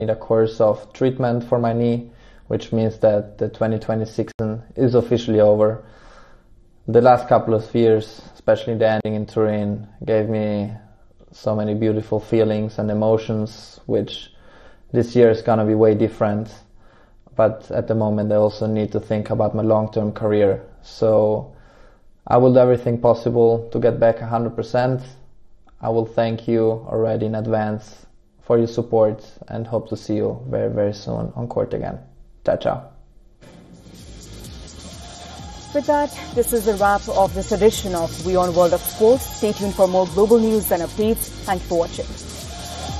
need a course of treatment for my knee, which means that the 2020 season is officially over. The last couple of years, especially the ending in Turin, gave me so many beautiful feelings and emotions, which this year is gonna be way different. But at the moment I also need to think about my long-term career. So I will do everything possible to get back 100%. I will thank you already in advance for your support and hope to see you very, very soon on court again. Ciao, ciao. With that, this is the wrap of this edition of WION World of Sports. Stay tuned for more global news and updates. Thank you for watching.